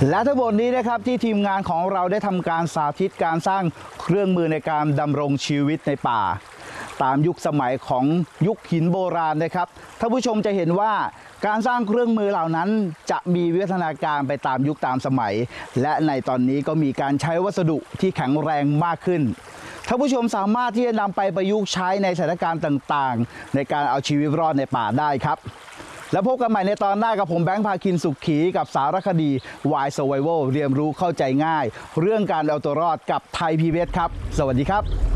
และทั้งหมดนี้นะครับที่ทีมงานของเราได้ทำการสาธิตการสร้างเครื่องมือในการดำรงชีวิตในป่าตามยุคสมัยของยุคหินโบราณนะครับท่านผู้ชมจะเห็นว่าการสร้างเครื่องมือเหล่านั้นจะมีวิวัฒนาการไปตามยุคตามสมัยและในตอนนี้ก็มีการใช้วัสดุที่แข็งแรงมากขึ้นท่านผู้ชมสามารถที่จะนำไปประยุกต์ใช้ในสถานการณ์ต่างๆในการเอาชีวิตรอดในป่าได้ครับแล้วพบกันใหม่ในตอนหน้ากับผมแบงค์ ภาคินสุขขีกับสารคดี Why Survival เรียนรู้เข้าใจง่ายเรื่องการเอาตัวรอดกับไทย PBS ครับสวัสดีครับ